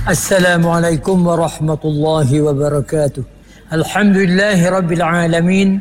Assalamualaikum warahmatullahi wabarakatuh. Alhamdulillahi rabbil alamin.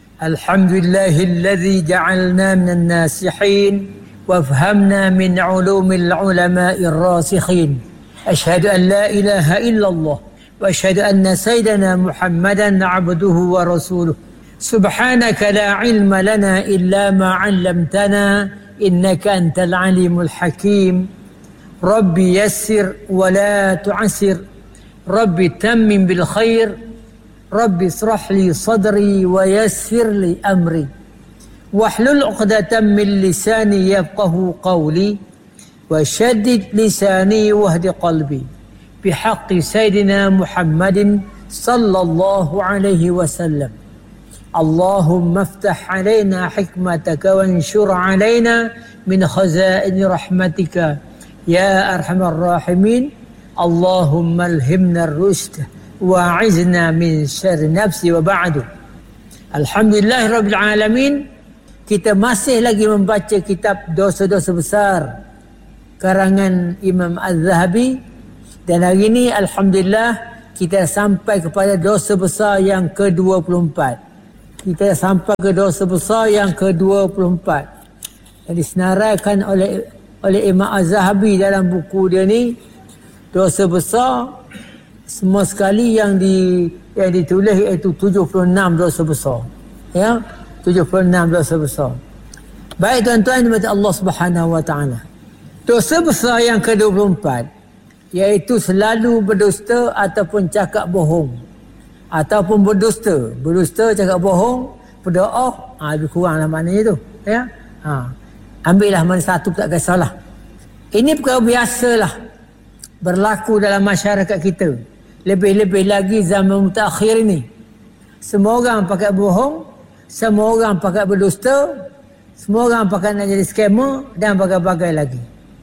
Alhamdulillahilladzi ja'alna minan nasihin wa fhamna min ulumil ulama'ir rasikhin. Asyhadu an la ilaha illallah wa asyhadu anna sayyidana Muhammadan 'abduhu wa rasuluh. Subhanaka la ilma lana illa ma 'allamtana innaka antal alimul hakim. Rabbi yassir wa la tu'assir. Rabbi tammim bil khair. Rabbi israh li sadri wa yassir li amri. Wahlul 'uqdatam min lisani yafqahu qawli. Wa shaddid lisani wahdi qalbi. Bihaqqi sayyidina Muhammadin sallallahu alaihi wasallam. Allahumma aftah alaina hikmataka wa anshur alaina min khazaini rahmatika ya arhamar rahimin. Allahumma alhimna ar-rushd wa a'izna min syarri nafsi wa ba'du. Alhamdulillah rabbil alamin. Kita masih lagi membaca kitab Dosa-Dosa Besar karangan Imam Az-Zahabi, dan hari ini alhamdulillah kita sampai kepada dosa besar yang ke-24. Kita sampai ke dosa besar yang ke-24 yang disenaraikan oleh Imam Az-Zahabi dalam buku dia ni. Dosa besar semua sekali yang ditulis iaitu 76 dosa besar. Ya, 76 dosa besar. Baik tuan-tuan dimati Allah Subhanahu wa taala. Dosa besar yang ke-24 iaitu selalu berdusta ataupun cakap bohong. Ataupun berdusta, cakap bohong, berdoa, lebih kuranglah maknanya tu, ya. Ambillah mana satu tak kisahlah. Ini perkara biasalah berlaku dalam masyarakat kita. Lebih-lebih lagi zaman mutakhir ini. Semua orang pakai bohong, semua orang pakai berdusta, semua orang pakai nak jadi scammer dan bagai-bagai lagi.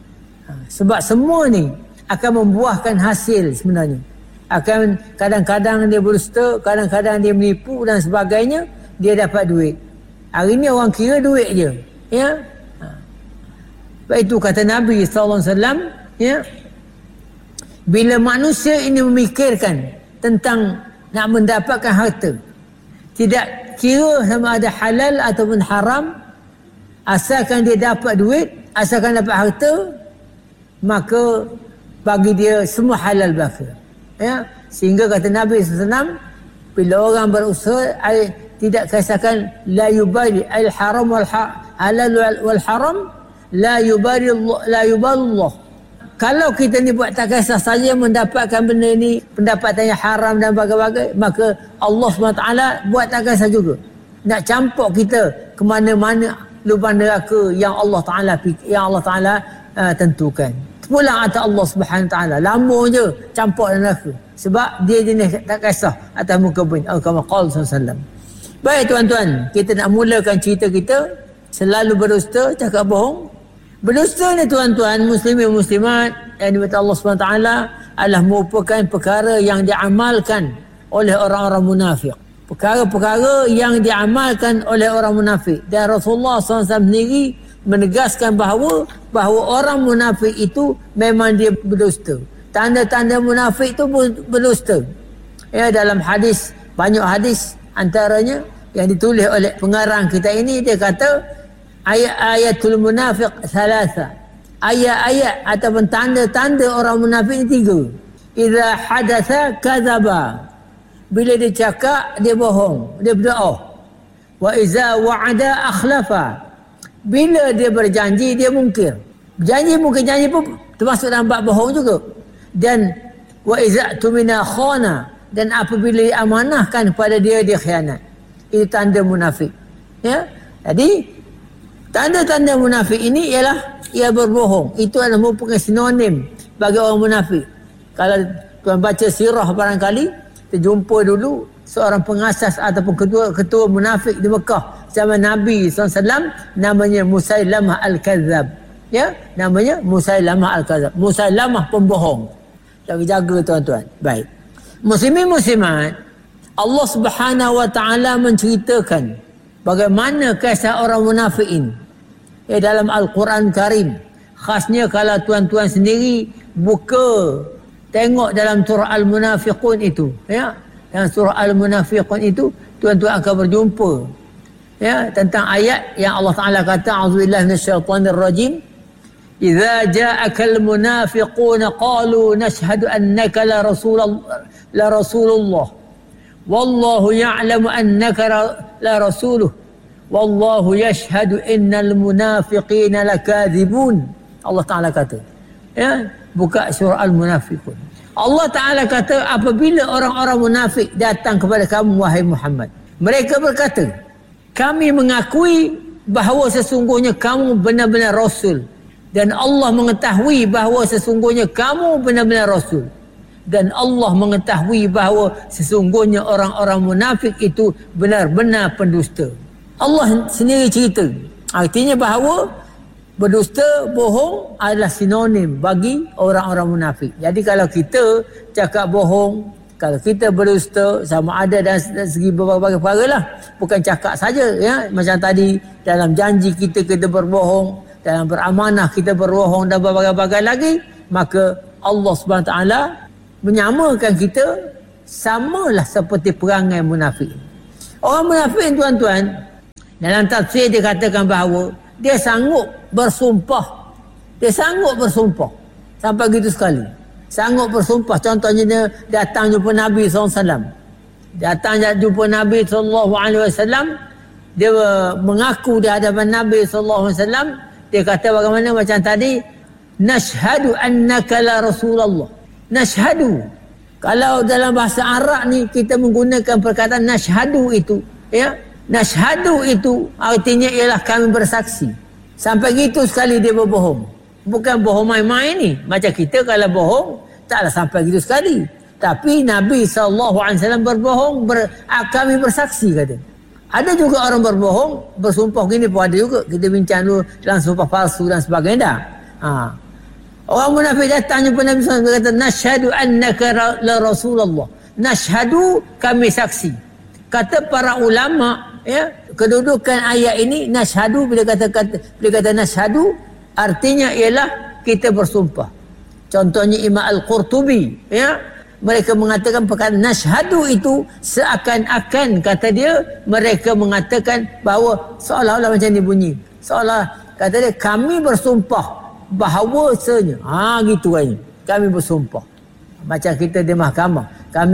Sebab semua ni akan membuahkan hasil sebenarnya. Akan kadang-kadang dia berdusta, kadang-kadang dia menipu dan sebagainya, dia dapat duit. Hari ni orang kira duit je, ya. Baik itu kata Nabi sallallahu alaihi wasallam, ya. Bila manusia ini memikirkan tentang nak mendapatkan harta, tidak kira sama ada halal ataupun haram, asalkan dia dapat duit, asalkan dapat harta, maka bagi dia semua halal belaka. Ya, sehingga kata Nabi SAW, bila orang berusaha tidak kisahkan la yubali al haram wal halal wal haram, la yubali Allah. Kalau kita ni buat tak kisah saja mendapatkan benda ni, pendapatan yang haram dan bagai-bagai, maka Allah SWT buat tak kisah juga. Nak campur kita ke mana-mana lubang neraka yang Allah Taala tentukan. Pulang atas Allah Subhanahu Wa Taala, lambung je campur dalam neraka. Sebab dia jenis tak kisah atas muka bumi. Kama qala sallallahu. Baik tuan-tuan, kita nak mulakan cerita kita. Selalu berdusta, cakap bohong. Berdusta ni tuan-tuan, muslimin muslimat yang dimati Allah Subhanahu Wa Taala, adalah merupakan perkara yang diamalkan oleh orang-orang munafik. Perkara-perkara yang diamalkan oleh orang munafik. Dan Rasulullah SAW sendiri menegaskan bahawa orang munafik itu memang dia berdusta. Tanda-tanda munafik itu berdusta. Ya, dalam hadis, banyak hadis, antaranya yang ditulis oleh pengarang kita ini, dia kata ayat-ayatul munafiq thalatha. Ayat-ayat ataupun tanda-tanda orang munafik ini 3. Idza hadatha kadzaba. Bila dia cakap, dia bohong, dia berdoa. Wa iza wa'ada akhlafa. Bila dia berjanji, dia mungkir. Janji pun termasuk dalam bab bohong juga. Dan wa iza tumina khana. Dan apabila diamanahkan kepada dia, dia khianat. Itu tanda munafik. Ya. Jadi tanda-tanda munafik ini ialah ia berbohong. Itu adalah merupakan sinonim bagi orang munafik. Kalau tuan baca sirah barangkali, terjumpa dulu seorang pengasas ataupun ketua munafik di Mekah zaman Nabi SAW, namanya Musailamah Al-Kadzab. Ya, namanya Musailamah Al-Kadzab. Musailamah pembohong. Jaga-jaga tuan-tuan. Baik. Muslimin muslimat, Allah Subhanahu Wa Taala menceritakan bagaimana kisah orang munafik ini. Dalam Al-Quran Karim. Khasnya kalau tuan-tuan sendiri buka Tengok dalam surah Al-Munafiqun itu, ya. Dalam surah Al-Munafiqun itu tuan-tuan akan berjumpa, ya, tentang ayat yang Allah Taala kata, a'udzubillahi minasyaitonir rajim, idza ja'akal munafiquna qalu nashhadu annaka la rasulullah wallahu ya'lamu annaka la rasuluh wallahu yashhadu innal munafiqina lakadzibun. Allah Taala kata, ya, buka surah Al-Munafiqun. Allah Taala kata, apabila orang-orang munafik datang kepada kamu wahai Muhammad, mereka berkata, kami mengakui bahawa sesungguhnya kamu benar-benar rasul, dan Allah mengetahui bahawa sesungguhnya kamu benar-benar rasul, dan Allah mengetahui bahawa sesungguhnya orang-orang munafik itu benar-benar pendusta. Allah sendiri cerita, artinya bahawa berdusta, bohong adalah sinonim bagi orang-orang munafik. Jadi kalau kita cakap bohong, kalau kita berdusta, sama ada dari segi berbagai perkara lah, bukan cakap saja, ya, macam tadi dalam janji kita berbohong, dalam beramanah kita berbohong, dan berbagai-bagai lagi, maka Allah SWT menyamakan kita samalah seperti perangai munafik. Orang munafik, tuan-tuan, dalam tafsir dia katakan bahawa dia sanggup bersumpah. Dia sanggup bersumpah. Sampai gitu sekali. Sanggup bersumpah. Contohnya dia datang jumpa Nabi SAW. Datang jumpa Nabi SAW. Dia mengaku di hadapan Nabi SAW. Dia kata bagaimana macam tadi. Nashhadu annaka la Rasulullah. Nashhadu. Kalau dalam bahasa Arab ni kita menggunakan perkataan nashhadu itu. Ya. Nashhadu itu artinya ialah kami bersaksi. Sampai gitu sekali dia berbohong. Bukan bohong main-main ni. Macam kita kalau bohong, taklah sampai gitu sekali. Tapi Nabi SAW berbohong, kami bersaksi kata. Ada juga orang berbohong, bersumpah gini pun ada juga. Kita bincang dulu dalam sumpah palsu dan sebagainya dah. Orang munafik datang jumpa Nabi SAW berkata, nashhadu annaka la Rasulullah. Nashhadu, kami saksi. Kata para ulama, ya, kedudukan ayat ini nashhadu, bila kata nashhadu, artinya ialah kita bersumpah. Contohnya Imam Al-Qurtubi, ya, mereka mengatakan perkataan nashhadu itu seakan-akan, kata dia, mereka mengatakan bahawa seolah-olah macam ni bunyi. Seolah, kata dia, kami bersumpah bahawasanya. Gitu kan. Kami bersumpah. Macam kita di mahkamah.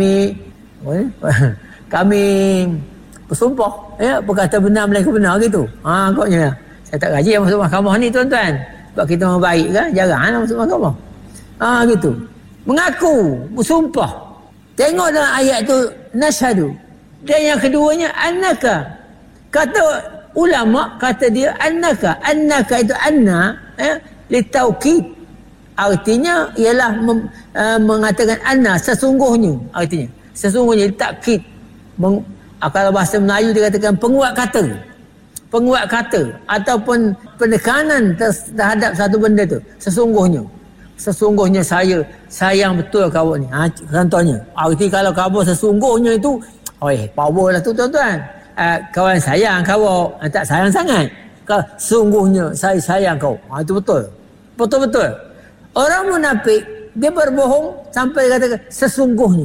Kami bersumpah, ya, berkata benar melainkan benar gitu. Agaknya saya tak gaji yang masuk mahkamah ni, tuan-tuan. Sebab kita orang baik kan, jarang lah masuk mahkamah. Gitu. Mengaku, bersumpah. Tengok dalam ayat tu nashhadu. Dan yang keduanya annaka. Kata ulama, kata dia annaka. Annaka itu anna, ya, litaukid. Artinya ialah mengatakan anna, sesungguhnya. Artinya sesungguhnya, litaukid. Kalau bahasa Melayu dia katakan penguat kata ataupun penekanan terhadap satu benda tu. Sesungguhnya saya sayang betul kawan ni. Contohnya, arti kalau kawan sesungguhnya itu, power lah tu, tuan-tuan. Kawan sayang kawan, tak sayang sangat. Kalau sungguhnya saya sayang kau, itu betul. Betul-betul. Orang munafik dia berbohong sampai katakan sesungguhnya.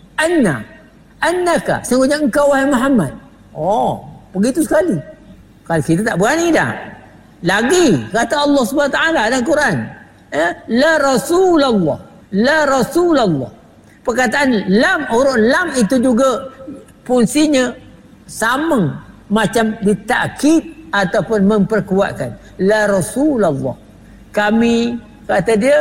Annaka, sesungguhnya engkau wahai Muhammad. Begitu sekali. Kalau kita tak berani dah. Lagi kata Allah SWT dalam Quran, la Rasulullah. La Rasulullah. Perkataan lam, huruf lam itu juga fungsinya sama macam ditakkid ataupun memperkuatkan. La Rasulullah. Kami, kata dia,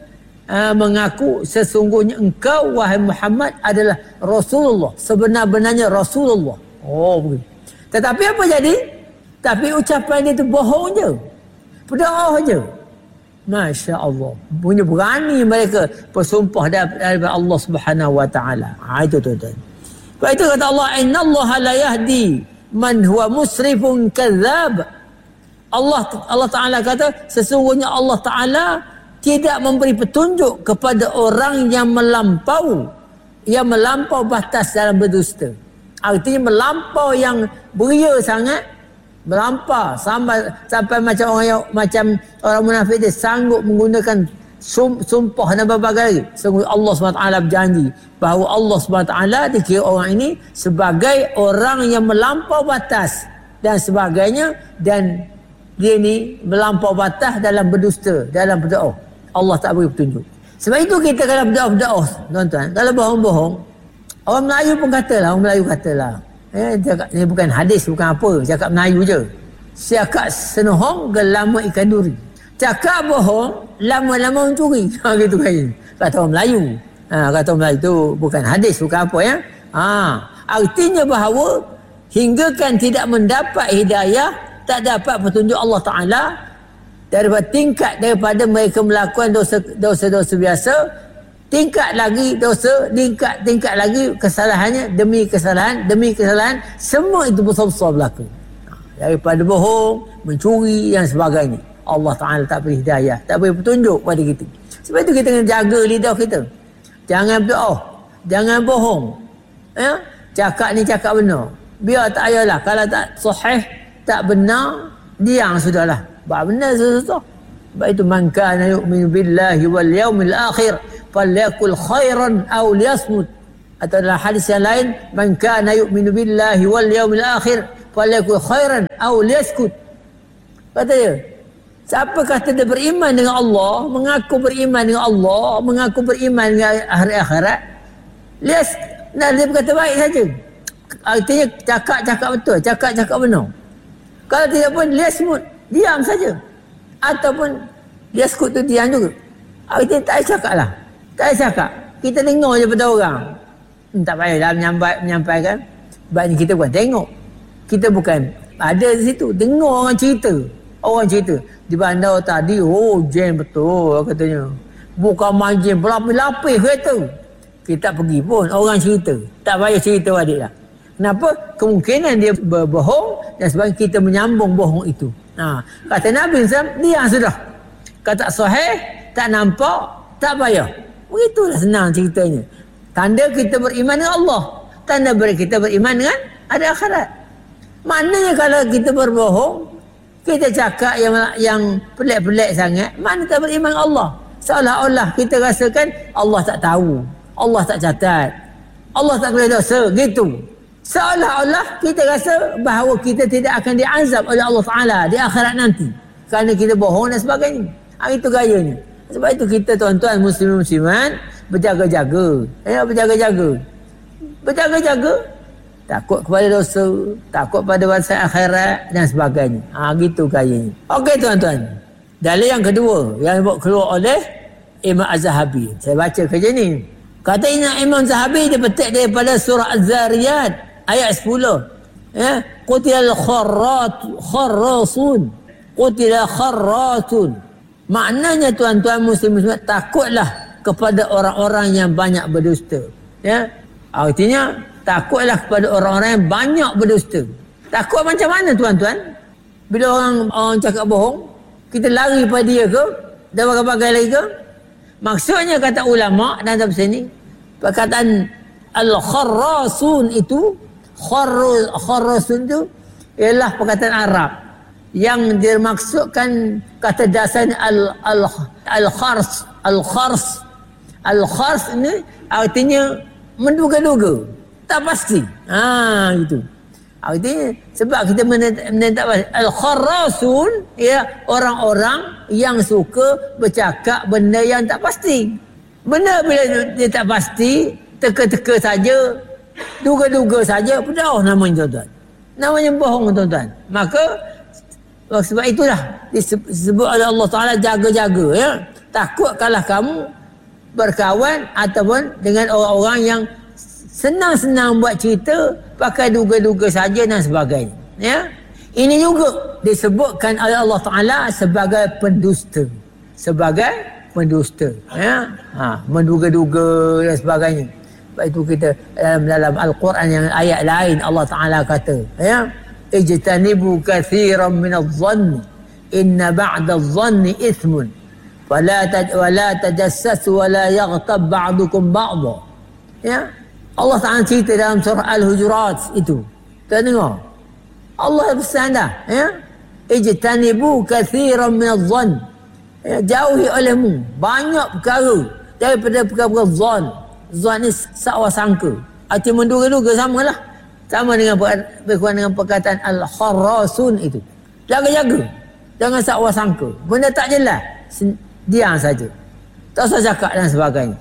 mengaku sesungguhnya engkau wahai Muhammad adalah Rasulullah, sebenar-benarnya Rasulullah. Begitu. Tetapi apa jadi? Tapi ucapan dia tu bohong je, berdoa je. Masya Allah, punya berani mereka bersumpah daripada Allah Subhanahu Wa Taala. Itu tuan-tuan. Sebab itu kata Allah, innallaha la yahdi man huwa musrifun kadzab. Allah Taala kata sesungguhnya Allah Taala tidak memberi petunjuk kepada orang yang melampau batas dalam berdusta. Artinya melampau yang beria sangat, melampau sampai macam orang munafik dia sanggup menggunakan sumpah dan berbagai lagi. Sungguh Allah SWT berjanji bahawa Allah SWT dikira orang ini sebagai orang yang melampau batas dan sebagainya, dan dia ni melampau batas dalam berdusta, dalam berdoa. Allah tak beri petunjuk. Sebab itu kita kalau berdoa, tuan-tuan, kalau bohong-bohong, orang Melayu pun katalah, ini bukan hadis, bukan apa, cakap Melayu je. Cakap senohong gelama ikan duri. Cakap bohong lama-lama mencuri. Gitu kan. Kata orang Melayu. Kata orang Melayu tu bukan hadis, bukan apa ya. Artinya bahawa hinggakan tidak mendapat hidayah, tak dapat petunjuk Allah Ta'ala, daripada mereka melakukan dosa-dosa biasa, tingkat lagi dosa, tingkat lagi kesalahannya, demi kesalahan, semua itu besar-besar berlaku. Daripada bohong, mencuri dan sebagainya. Allah Ta'ala tak beri hidayah, tak beri petunjuk pada kita. Sebab itu kita kena jaga lidah kita. Jangan berdoa, jangan bohong. Cakap ni cakap benar. Biar tak payahlah. Kalau tak sahih, tak benar, diam sudahlah. Benar susah. Sebab itu, man kana yu'minu billahi wal yaumil akhir falyakul khairan aw liyasmut. Atau dalam hadis yang lain, man kana yu'minu billahi wal yaumil akhir falyakul khairan aw liyaskut. Kata dia, siapa kata dia beriman dengan Allah, mengaku beriman dengan Allah, mengaku beriman dengan hari akhirat, dia berkata baik saja. Artinya cakap betul, cakap benar. Kalau tidak pun liasmut, diam saja. Ataupun liaskut tu diam juga. Artinya tak payah cakap lah. Tak payah cakap. Kita dengar je pada orang. Tak payahlah menyampaikan. Sebab ni kita bukan tengok. Kita bukan ada di situ. Dengar orang cerita. Orang cerita. Di bandar tadi, jam betul katanya. Bukan main jam, berlapis-lapis kereta. Kita pergi pun, orang cerita. Tak payah cerita adik lah. Kenapa? Kemungkinan dia berbohong dan sebab kita menyambung bohong itu. Kata Nabi SAW, dia sudah. Kata sahih, tak nampak, tak payah. Begitulah senang ceritanya. Tanda kita beriman dengan Allah. Tanda kita beriman dengan ada akhirat. Maknanya kalau kita berbohong, kita cakap yang pelik-pelik sangat, mana tak beriman dengan Allah. Seolah-olah kita rasakan Allah tak tahu, Allah tak catat, Allah tak boleh dosa, gitu. Seolah-olah kita rasa bahawa kita tidak akan diazab oleh Allah Ta'ala di akhirat nanti kerana kita bohong dan sebagainya. Itu gayanya. Sebab itu kita, tuan-tuan muslim-muslimat, berjaga-jaga. Berjaga-jaga. Takut kepada dosa, takut pada wasiat akhirat dan sebagainya. Gitu gayanya. Okey, tuan-tuan. Dalil yang kedua yang keluar oleh Imam Az-Zahabi. Saya baca kerja ni. Kata Imam Az-Zahabi, dia petik daripada surah Az-Zariyat ayat 10. Qutilal kharrasun. Qutila kharratun. Maknanya, tuan-tuan muslim-muslimat, takutlah kepada orang-orang yang banyak berdusta. Artinya, takutlah kepada orang-orang yang banyak berdusta. Takut macam mana, tuan-tuan? Bila orang cakap bohong, kita lari pada dia ke? Dan bagai-bagai lagi ke? Maksudnya, kata ulama' dalam tafsir ni, perkataan al-kharrasun itu, kharrasun itu ialah perkataan Arab yang dimaksudkan kata dasarnya al-khars. Al-khars ini artinya menduga-duga, tak pasti. Gitu. Artinya sebab kita menetap al-kharrasun, ya, orang-orang yang suka bercakap benda yang tak pasti. Benda bila dia tak pasti, teka-teka saja, duga-duga saja, pedah namanya, tuan-tuan. Namanya bohong, tuan-tuan. Maka sebab itulah disebut oleh Allah Ta'ala, jaga-jaga, ya. Takut kalau kamu berkawan ataupun dengan orang-orang yang senang-senang buat cerita, pakai duga-duga saja dan sebagainya. Ya? Ini juga disebutkan oleh Allah Ta'ala sebagai pendusta. Sebagai pendusta. Ya? Menduga-duga dan sebagainya. Sebab itu kita dalam Al-Quran yang ayat lain Allah Ta'ala kata, ya, ijtanibu kathiran minadh-dhanni inna ba'dadh-dhanni ithmun wala tajassasu wala yaghtab ba'dukum ba'dha. Ya? Allah Ta'ala cerita dalam surah Al-Hujurat itu. Kita dengar. Allah pesan dah, ya. Ijtanibu kathiran minadh-dhann. jauhi olehmu banyak perkara daripada perkara zon. Zon ni sakwa sangka. Arti menduga-duga samalah. Sama dengan berkuat dengan perkataan al-kharasun itu. Jaga-jaga. Jangan sakwa sangka. Benda tak jelas. Diam saja. Tak usah cakap dan sebagainya.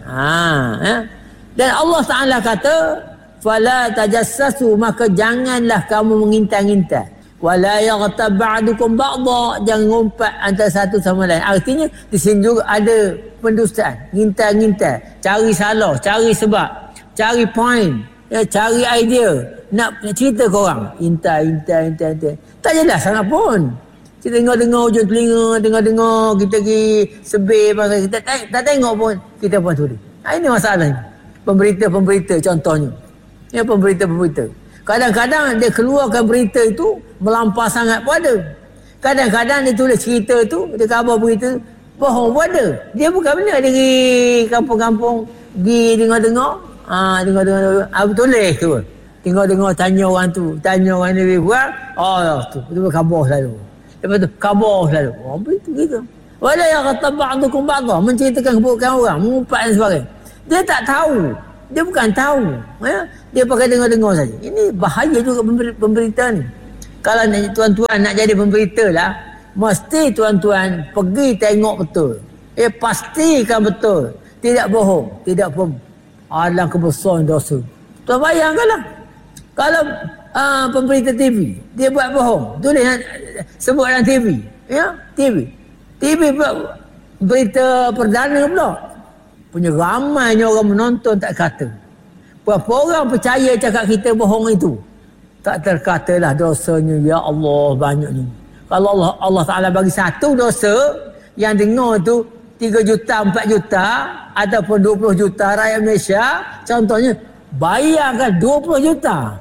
Dan Allah Ta'ala kata, fala tajassasu, maka janganlah kamu mengintai-ngintai. Wala yaghtab ba'dukum ba'dha, jangan ngumpat antara satu sama lain. Artinya di sini juga ada pendustaan, ngintai-ngintai, cari salah, cari sebab, cari point, cari idea, nak cerita ke orang. Intai. Tak jelas sangat pun. Kita dengar hujung telinga, dengar kita pergi sebir, kita tak tengok pun, kita pun tulis. Ini masalahnya. Pemberita-pemberita contohnya. Pemberita-pemberita. Kadang-kadang dia keluarkan berita itu melampau sangat pun ada. Kadang-kadang dia tulis cerita tu, dia khabar berita bohong pun ada. Dia bukan benar, dia pergi kampung-kampung, pergi dengar-dengar, tulis tu. Dengar-dengar, tanya orang tu, tanya orang ni buat, tu khabar selalu. Lepas tu khabar selalu. Begitu. Wala yaghtab ba'dukum ba'dha, menceritakan keburukan orang, mengumpat dan sebagainya. Dia tak tahu. Dia bukan tahu. Dia pakai dengar-dengar saja. Ini bahaya juga pemberita ni. Kalau tuan-tuan nak jadi pemberita lah, mesti tuan-tuan pergi tengok betul. Pastikan betul. Tidak bohong. Tidak pun alang kebesaran dosa. Tuan bayangkanlah. Kalau pemberita TV, dia buat bohong. Tulis sebut dalam TV. TV buat berita perdana pula. Punya ramainya orang menonton tak kata. Berapa orang percaya cakap kita bohong itu? Tak terkatalah dosanya. Ya Allah, banyaknya. Kalau Allah Ta'ala bagi satu dosa, yang dengar tu 3 juta, 4 juta, ataupun 20 juta rakyat Malaysia, contohnya, bayangkan 20 juta.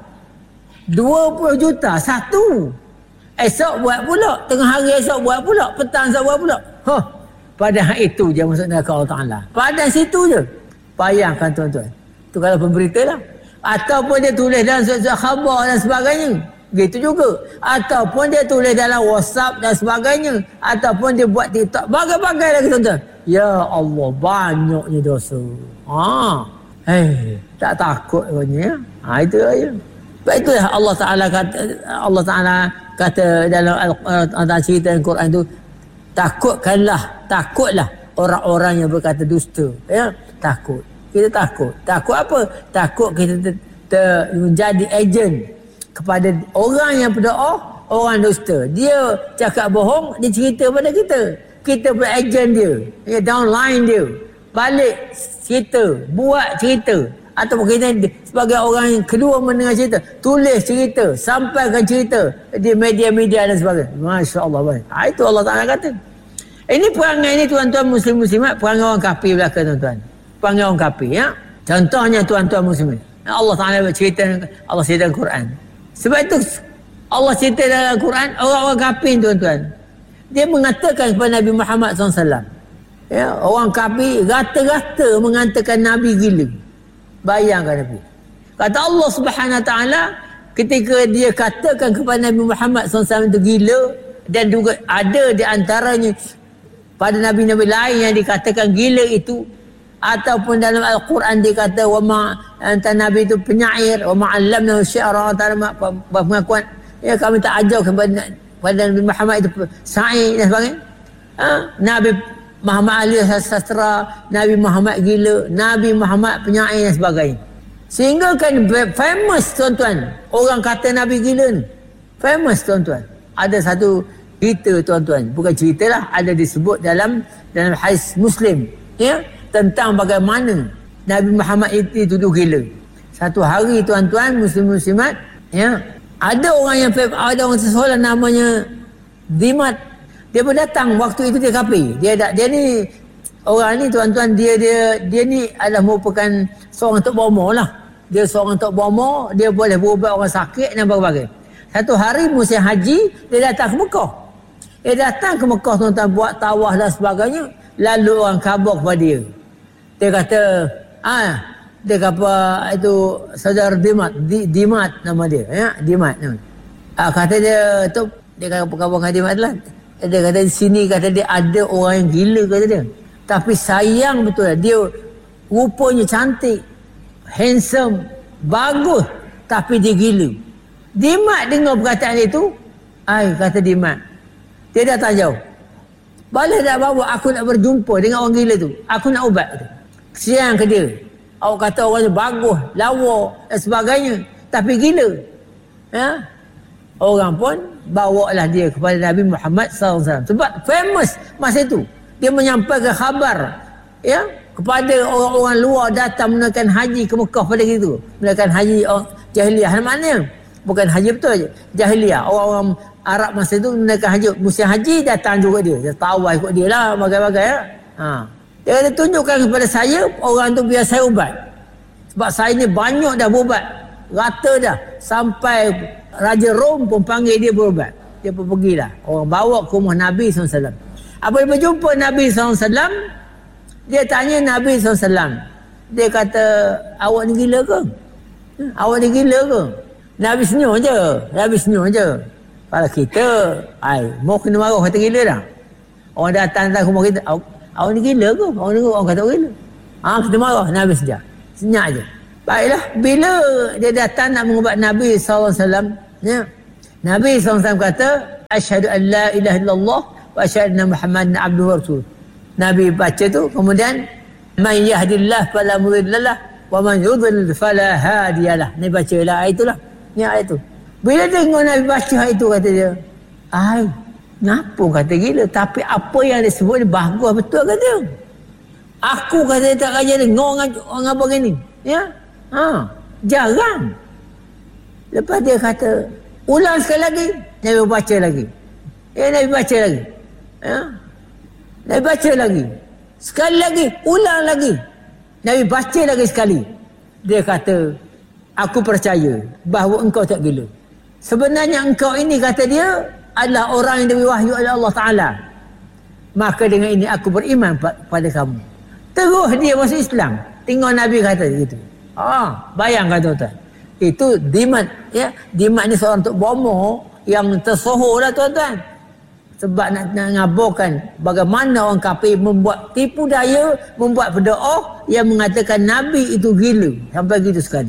20 juta, satu. Esok buat pula, tengah hari esok buat pula, petang esok buat pula. Padahal itu je maksud neraka Allah Ta'ala. Padahal situ je. Bayangkan tuan-tuan. Itu kalau pemberita lah. Ataupun dia tulis dalam surat-surat khabar dan sebagainya. Begitu juga. Ataupun dia tulis dalam WhatsApp dan sebagainya. Ataupun dia buat TikTok. Bagai-bagai lagi tuan-tuan. Ya Allah, banyaknya dosa. Tak takut katanya. Itu aja. Sebab itulah Allah Ta'ala kata dalam cerita Al-Quran itu, takutlah orang-orang yang berkata dusta. Takut. Kita takut. Takut apa? Takut kita menjadi ejen kepada orang yang berdoa, orang dusta. Dia cakap bohong, dia cerita pada kita. Kita berejen dia. Downline dia. Balik cerita. Buat cerita. Ataupun kita sebagai orang yang kedua mendengar cerita, tulis cerita, sampaikan cerita di media-media dan sebagainya. Masya Allah. Itu Allah Ta'ala kata. Ini perangai ni tuan-tuan muslim-muslimat, perangai orang kafir belaka tuan-tuan. Perangai orang kafir, ya. Contohnya tuan-tuan muslimin. Allah Ta'ala bercerita, Allah cerita dalam Quran. Sebab itu Allah cerita dalam Quran, orang-orang kafir tuan-tuan. Dia mengatakan kepada Nabi Muhammad SAW. Orang kafir rata-rata mengatakan Nabi gila. Bayangkan Nabi. Kata Allah Subhanahu Wa Ta'ala, ketika dia katakan kepada Nabi Muhammad SAW itu gila, dan juga ada di antaranya pada Nabi-Nabi lain yang dikatakan gila itu, ataupun dalam Al-Quran dia kata antara Nabi itu penyair, wa ma'allamnahu syi'ra, pengakuan kami tak ajar kepada Nabi Muhammad itu syair dan sebagainya. Nabi Muhammad ahli sastra, Nabi Muhammad gila, Nabi Muhammad penyair dan sebagainya. Sehingga kan famous tuan-tuan, orang kata Nabi gila ni famous tuan-tuan. Ada satu cerita tuan-tuan, bukan cerita lah, ada disebut dalam hadis Muslim, tentang bagaimana Nabi Muhammad itu tuduh gila. Satu hari tuan-tuan muslim-muslimat, ada orang seseorang namanya Dimat. Dia pun datang waktu itu, dia kafir. Dia ni orang ni tuan-tuan, dia ni adalah merupakan seorang tok bomo lah. Dia seorang tok bomo, dia boleh berubat orang sakit dan berbagai. Satu hari musim haji, dia datang ke Mekah. Dia datang ke Mekah tuan-tuan, buat tawaf dan sebagainya. Lalu orang khabar kepada dia. Dia kata, dia kata itu saudara Dimat nama dia, Dimat nama. Kata dia tu, dia kata khabar dengan Dimat lah. Dia kata di sini, kata dia ada orang yang gila, kata dia. Tapi sayang betul lah. Dia rupanya cantik, handsome, bagus, tapi dia gila. Dimat dengar perkataan itu, kata Dimat, dia datang jauh. Boleh tak bawa aku nak berjumpa dengan orang gila tu? Aku nak ubat tu. Kesian ke dia. Awak kata orang tu bagus, lawa dan sebagainya, tapi gila. Orang pun bawalah dia kepada Nabi Muhammad SAW. Sebab famous masa itu. Dia menyampaikan khabar kepada orang-orang luar datang menunaikan haji ke Mekah pada gitu. Menunaikan haji jahiliah. Maknanya bukan haji betul je. Jahiliah. Orang-orang Arab masa itu menunaikan haji. Musim haji datang juga dia. Dia tawaf ikut dia lah. Bagai-bagai. Dia kata tunjukkan kepada saya orang tu biar saya ubat. Sebab saya ni banyak dah berubat. Rata dah. Sampai Raja Rom pun panggil dia berubat. Dia pun pergilah. Orang bawa ke rumah Nabi SAW. Apabila berjumpa Nabi SAW, dia tanya Nabi SAW. Dia kata, awak ni gila ke? Awak ni gila ke? Nabi senyum je. Kalau kita, mau kena marah kata gila dah. Orang datang ke rumah kita, awak ni gila ke? Orang kata gila. Kita marah. Nabi senyap je. Baiklah, bila dia datang nak mengubat Nabi SAW, Nabi SAW kata, asyhadu an la ilaha illallah wa asyhadu anna Muhammadan abduhu wa rasuluh. Nabi baca tu, kemudian man yahdillah fala mudhillalah wa man yudlil fala hadiyalah. Nabi baca lah ayat itulah. Ni ayat tu. Bila tengok Nabi baca ayat tu, kata dia, kenapa kata gila? Tapi apa yang dia sebut ni bagus betul, kata dia. Aku kata dia tak kerja dengar orang apa gini. Jarang. Lepas dia kata, ulang sekali lagi. Nabi baca lagi. Nabi baca lagi. Nabi baca lagi. Sekali lagi, ulang lagi. Nabi baca lagi sekali. Dia kata, aku percaya bahawa engkau tak gila. Sebenarnya engkau ini, kata dia, adalah orang yang diberi wahyu oleh Allah Ta'ala. Maka dengan ini aku beriman pada kamu. Terus dia masuk Islam. Tengok Nabi kata gitu. Bayangkan tuan-tuan. Itu Dimat. Dimat ni seorang Tok Bomo yang tersohor lah, tuan-tuan. Sebab nak ngabarkan bagaimana orang kafir membuat tipu daya, membuat berdoa yang mengatakan Nabi itu gila. Sampai gitu sekali.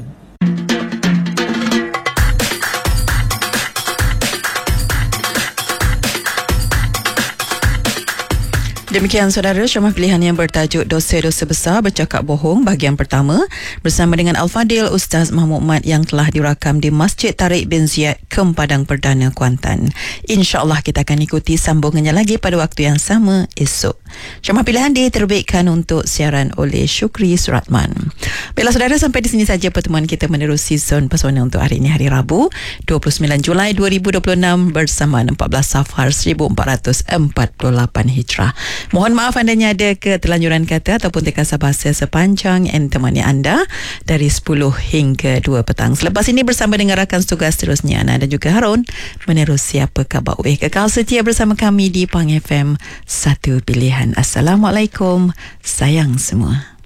Demikian saudara, ceramah pilihan yang bertajuk Dosa-Dosa Besar Bercakap Bohong bahagian pertama bersama dengan Al-Fadil Ustaz Mahmud Mat yang telah dirakam di Masjid Tariq bin Ziyad, Kem Padang Perdana, Kuantan. InsyaAllah kita akan ikuti sambungannya lagi pada waktu yang sama esok. Ceramah pilihan diterbitkan untuk siaran oleh Syukri Suratman. Baiklah saudara, sampai di sini saja pertemuan kita menerusi season pesona untuk hari ini, hari Rabu 29 Julai 2026 bersama 14 Safar 1448 Hijrah. Mohon maaf andanya ada keterlanjuran kata ataupun tekasa bahasa sepanjang yang temani anda dari 10 hingga 2 petang. Selepas ini bersama dengan rakan tugas seterusnya, Ana dan juga Harun menerusi Apa Khabar Weh. Kekal setia bersama kami di Pang FM, satu pilihan. Assalamualaikum, sayang semua.